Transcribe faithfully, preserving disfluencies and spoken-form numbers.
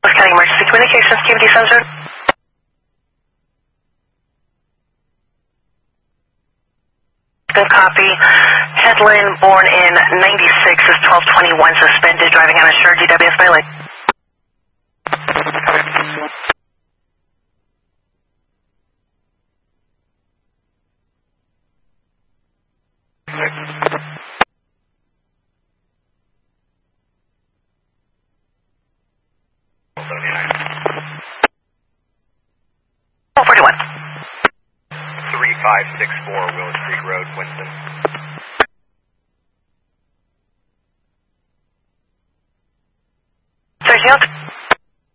County Emergency Communications, Q V D Sensor. Good copy. Headland, born in ninety-six, is twelve twenty-one, suspended, driving uninsured, D W S violate. three five six four Willow Street Road, Winston.